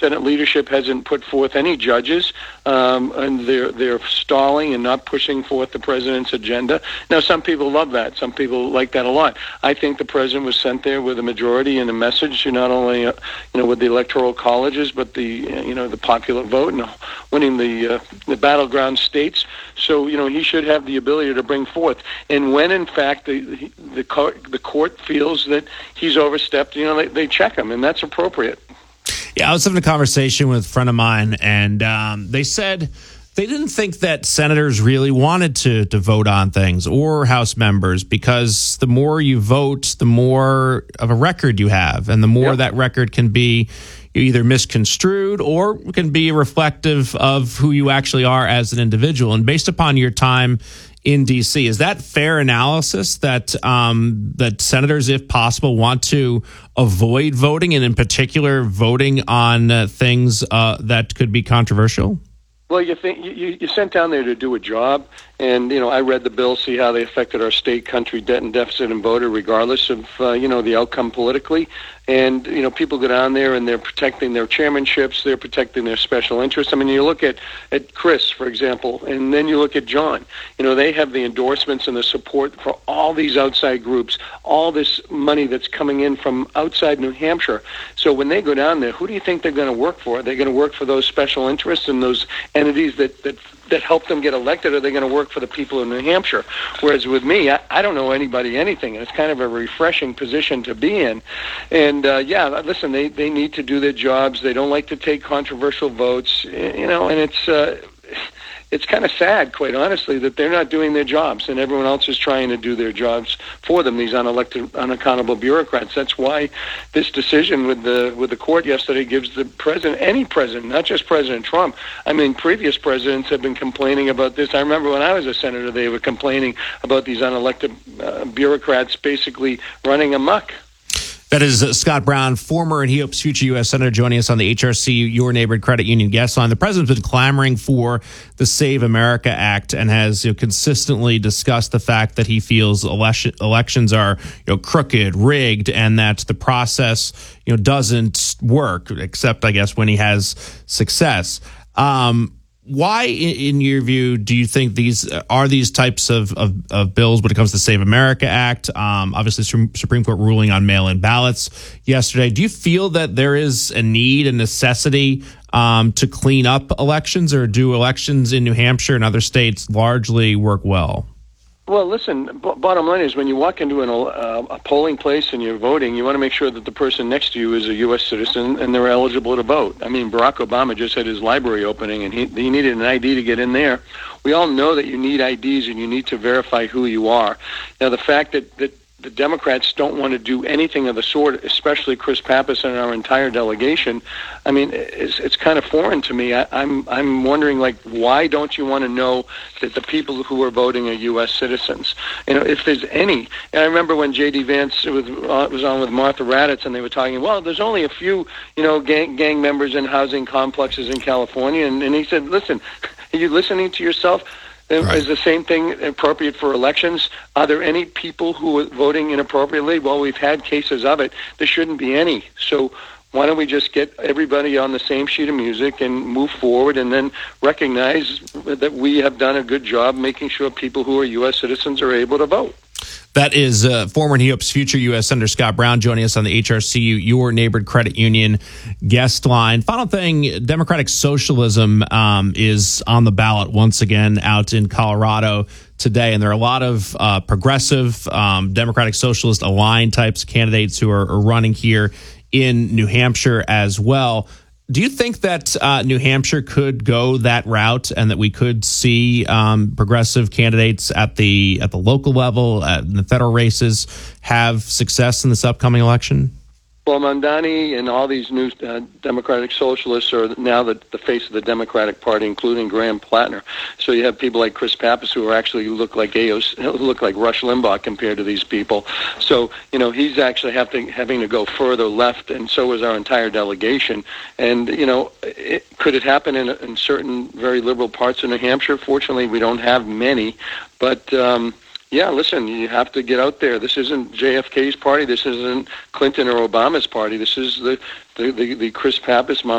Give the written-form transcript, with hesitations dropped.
Senate leadership hasn't put forth any judges, and they're stalling and not pushing forth the president's agenda. Now, some people love that. Some people like that a lot. I think the president was sent there with a majority and a message, not only with the electoral colleges, but the popular vote and winning the battleground states. So he should have the ability to bring forth. And when in fact the court feels that he's overstepped, they check him, and that's appropriate. Yeah, I was having a conversation with a friend of mine, and they said they didn't think that senators really wanted to vote on things, or House members, because the more you vote, the more of a record you have, and the more that record can be either misconstrued or can be reflective of who you actually are as an individual. And based upon your time in D.C., is that fair analysis that that senators, if possible, want to avoid voting, and in particular voting on things that could be controversial? Well, you sent down there to do a job, and I read the bill, see how they affected our state, country, debt and deficit, and voter, regardless of the outcome politically. And people go down there and they're protecting their chairmanships, they're protecting their special interests. I mean, you look at Chris, for example, and then you look at John. They have the endorsements and the support for all these outside groups, all this money that's coming in from outside New Hampshire. So when they go down there, who do you think they're going to work for? Are they going to work for those special interests and those entities that help them get elected, or are they going to work for the people of New Hampshire? Whereas with me, I don't know anybody anything, and it's kind of a refreshing position to be in. And listen, they need to do their jobs. They don't like to take controversial votes, and it's kind of sad, quite honestly, that they're not doing their jobs and everyone else is trying to do their jobs for them, these unelected, unaccountable bureaucrats. That's why this decision with the court yesterday gives the president, any president, not just President Trump. I mean, previous presidents have been complaining about this. I remember when I was a senator, they were complaining about these unelected bureaucrats basically running amok. That is Scott Brown, former and he hopes future U.S. Senator, joining us on the HRC Your Neighborhood Credit Union guest line. The president's been clamoring for the Save America Act and has consistently discussed the fact that he feels elections are crooked, rigged, and that the process doesn't work, except I guess when he has success. Why, in your view, do you think these types of bills when it comes to the Save America Act? Obviously, Supreme Court ruling on mail-in ballots yesterday. Do you feel that there is a need, a necessity to clean up elections, or do elections in New Hampshire and other states largely work well? Well, listen, bottom line is when you walk into a polling place and you're voting, you want to make sure that the person next to you is a U.S. citizen and they're eligible to vote. I mean, Barack Obama just had his library opening, and he needed an ID to get in there. We all know that you need IDs and you need to verify who you are. Now, the fact that the Democrats don't want to do anything of the sort, especially Chris Pappas and our entire delegation, I mean, it's kind of foreign to me. I'm wondering, why don't you want to know that the people who are voting are U.S. citizens? If there's any. And I remember when J.D. Vance was on with Martha Raddatz, and they were talking, well, there's only a few, gang members in housing complexes in California. And he said, listen, are you listening to yourself? Right. Is the same thing appropriate for elections? Are there any people who are voting inappropriately? Well, we've had cases of it. There shouldn't be any. So why don't we just get everybody on the same sheet of music and move forward, and then recognize that we have done a good job making sure people who are U.S. citizens are able to vote. That is former and he hopes future U.S. Senator Scott Brown joining us on the HRCU Your Neighborhood Credit Union guest line. Final thing, democratic socialism is on the ballot once again out in Colorado today, and there are a lot of progressive democratic socialist aligned types of candidates who are running here in New Hampshire as well. Do you think that New Hampshire could go that route, and that we could see progressive candidates at the local level, in the federal races, have success in this upcoming election? Well, Mamdani and all these new Democratic Socialists are now the face of the Democratic Party, including Graham Plattner. So you have people like Chris Pappas who look like Rush Limbaugh compared to these people. So he's actually having to go further left, and so is our entire delegation. And could it happen in certain very liberal parts of New Hampshire? Fortunately, we don't have many, but. Yeah, listen, you have to get out there. This isn't JFK's party. This isn't Clinton or Obama's party. This is the Chris Pappas,